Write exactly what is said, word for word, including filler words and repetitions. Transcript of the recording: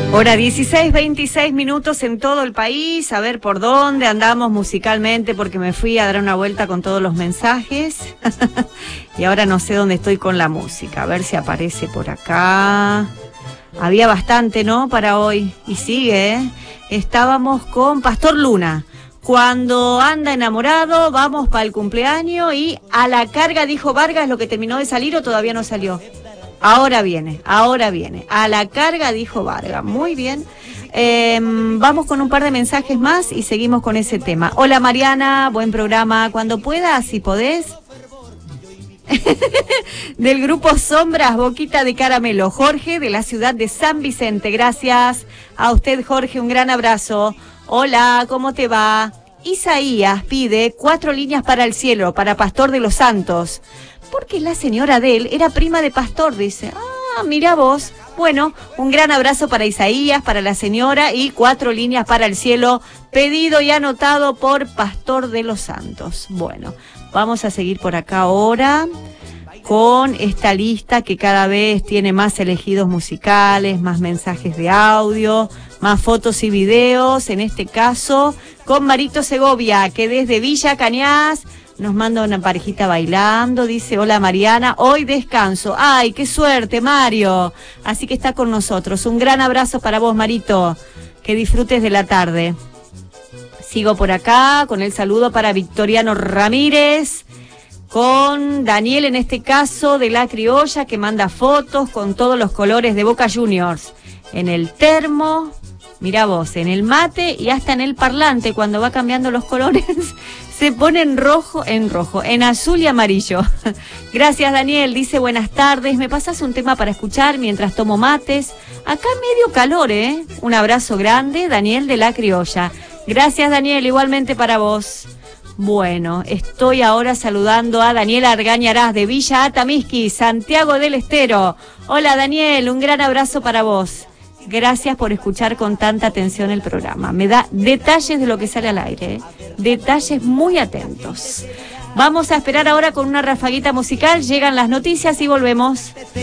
Hora dieciséis, veintiséis minutos en todo el país. A ver por dónde andamos musicalmente, porque me fui a dar una vuelta con todos los mensajes. Y ahora no sé dónde estoy con la música. A ver si aparece por acá. Había bastante, ¿no? Para hoy. Y sigue, ¿eh? Estábamos con Pastor Luna. Cuando anda enamorado, vamos para el cumpleaños y a la carga, dijo Vargas, lo que terminó de salir o todavía no salió. Ahora viene, ahora viene. A la carga, dijo Vargas. Muy bien. Eh, vamos con un par de mensajes más y seguimos con ese tema. Hola Mariana, buen programa. Cuando puedas, si podés. Del grupo Sombras, Boquita de Caramelo. Jorge, de la ciudad de San Vicente. Gracias a usted, Jorge. Un gran abrazo. Hola, ¿cómo te va? Isaías pide cuatro líneas para el cielo, para Pastor de los Santos. Porque la señora de él era prima de Pastor, dice. Ah, mira vos. Bueno, un gran abrazo para Isaías, para la señora y cuatro líneas para el cielo, pedido y anotado por Pastor de los Santos. Bueno, vamos a seguir por acá ahora con esta lista que cada vez tiene más elegidos musicales, más mensajes de audio, más fotos y videos, en este caso con Marito Segovia, que desde Villa Cañas nos manda una parejita bailando, dice, hola Mariana, hoy descanso. ¡Ay, qué suerte, Mario! Así que está con nosotros. Un gran abrazo para vos, Marito. Que disfrutes de la tarde. Sigo por acá con el saludo para Victoriano Ramírez, con Daniel, en este caso, de La Criolla, que manda fotos con todos los colores de Boca Juniors. En el termo, mira vos, en el mate y hasta en el parlante, cuando va cambiando los colores, se pone en rojo, en rojo, en azul y amarillo. Gracias, Daniel. Dice, buenas tardes. ¿Me pasas un tema para escuchar mientras tomo mates? Acá medio calor, ¿eh? Un abrazo grande, Daniel de La Criolla. Gracias, Daniel. Igualmente para vos. Bueno, estoy ahora saludando a Daniel Argañarás de Villa Atamisqui, Santiago del Estero. Hola, Daniel. Un gran abrazo para vos. Gracias por escuchar con tanta atención el programa. Me da detalles de lo que sale al aire, ¿eh? Detalles muy atentos. Vamos a esperar ahora con una rafaguita musical. Llegan las noticias y volvemos.